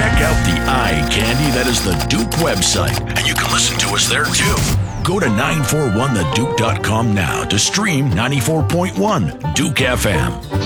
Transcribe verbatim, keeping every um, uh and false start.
Check out the eye candy that is the Duke website, and you can listen to us there too. Go to nine four one the duke dot com now to stream ninety-four point one Duke F M.